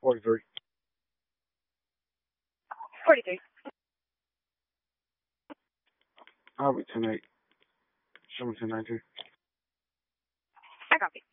43. 43. I'll be 10-8. Show me 10-19. I copy.